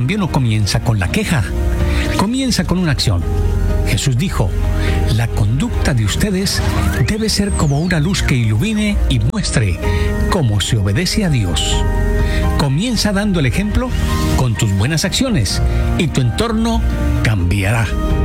cambio no comienza con la queja, comienza con una acción. Jesús dijo: la conducta de ustedes debe ser como una luz que ilumine y muestre cómo se obedece a Dios. Comienza dando el ejemplo con tus buenas acciones y tu entorno cambiará.